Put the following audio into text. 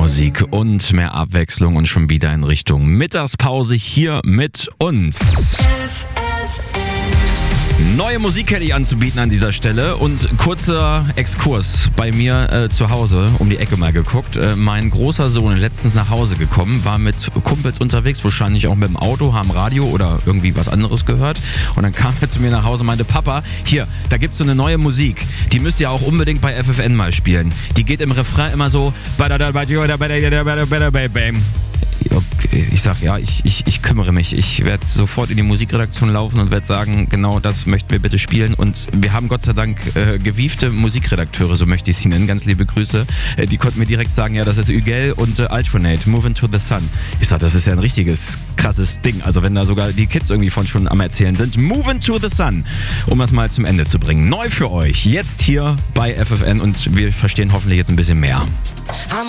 Musik und mehr Abwechslung und schon wieder in Richtung Mittagspause hier mit uns. Neue Musik hätte ich anzubieten an dieser Stelle und kurzer Exkurs bei mir zu Hause, um die Ecke mal geguckt. Mein großer Sohn ist letztens nach Hause gekommen, war mit Kumpels unterwegs, wahrscheinlich auch mit dem Auto, haben Radio oder irgendwie was anderes gehört und dann kam er zu mir nach Hause und meinte, Papa, hier, da gibt's so eine neue Musik, die müsst ihr auch unbedingt bei FFN mal spielen. Die geht im Refrain immer so, okay, ich sag ja, ich kümmere mich. Ich werde sofort in die Musikredaktion laufen und werde sagen, genau das möchten wir bitte spielen. Und wir haben Gott sei Dank gewiefte Musikredakteure, so möchte ich sie nennen. Ganz liebe Grüße. Die konnten mir direkt sagen, ja, das ist Ügel und Altronate, Moving to the Sun. Ich sag, das ist ja ein richtiges, krasses Ding. Also wenn da sogar die Kids irgendwie von schon am Erzählen sind. Moving to the Sun, um das mal zum Ende zu bringen. Neu für euch, jetzt hier bei FFN und wir verstehen hoffentlich jetzt ein bisschen mehr.